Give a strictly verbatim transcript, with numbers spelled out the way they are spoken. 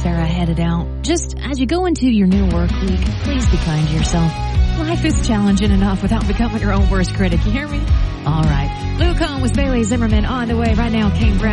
Farrah headed out. Just as you go into your new work week, please be kind to yourself. Life is challenging enough without becoming your own worst critic. You hear me? All right. Luke Combs with Bailey Zimmerman on the way right now. Kane Brown.